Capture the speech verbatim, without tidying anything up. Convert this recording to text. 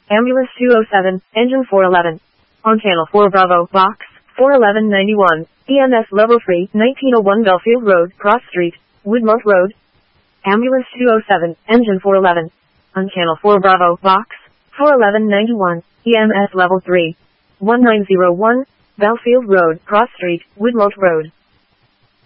Ambulance two oh seven, engine four eleven. On channel four Bravo, box, four eleven ninety-one, E M S level three, nineteen oh one Belfield Road, Cross Street, Woodmont Road. Ambulance two oh seven, engine four eleven. On channel four Bravo, box, four eleven ninety-one, E M S level three, nineteen oh one, Belfield Road, Cross Street, Woodmont Road.